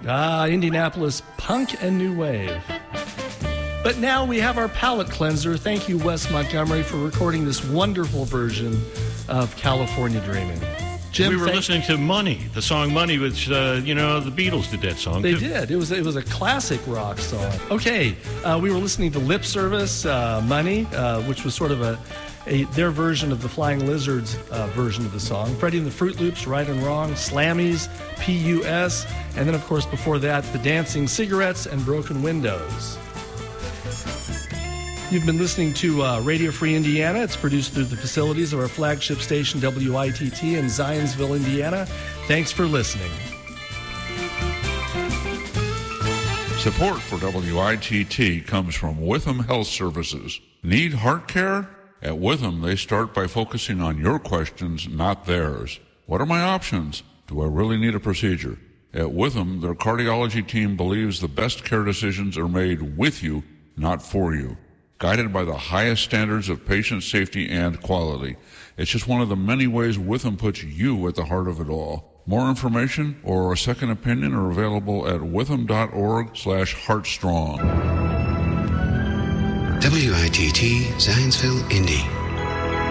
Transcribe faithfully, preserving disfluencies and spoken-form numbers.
Ah, Indianapolis punk and new wave. But now we have our palate cleanser. Thank you, Wes Montgomery, for recording this wonderful version of California Dreaming. Jim, we were thank- listening to Money, the song Money, which, uh, you know, the Beatles did that song. They too. did. It was it was a classic rock song. Okay, uh, we were listening to Lip Service, uh, Money, uh, which was sort of a, a their version of the Flying Lizards uh, version of the song. Freddie and the Fruit Loops, Right and Wrong, Slammies, P U S, and then, of course, before that, the Dancing Cigarettes and Broken Windows. You've been listening to uh, Radio Free Indiana. It's produced through the facilities of our flagship station, W I T T, in Zionsville, Indiana. Thanks for listening. Support for W I T T comes from Witham Health Services. Need heart care? At Witham, they start by focusing on your questions, not theirs. What are my options? Do I really need a procedure? At Witham, their cardiology team believes the best care decisions are made with you, not for you. Guided by the highest standards of patient safety and quality. It's just one of the many ways Witham puts you at the heart of it all. More information or a second opinion are available at witham.org slash heartstrong. W I T T, Zionsville, Indy.